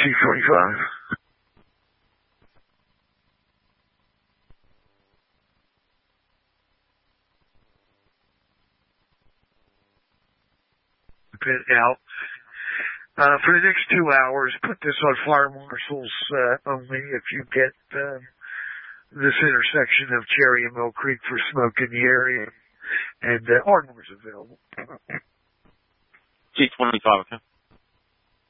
C-45. Out. For the next 2 hours, put this on fire marshals only if you get this intersection of Cherry and Mill Creek for smoke in the area, and Ardmore's available. C-25, okay.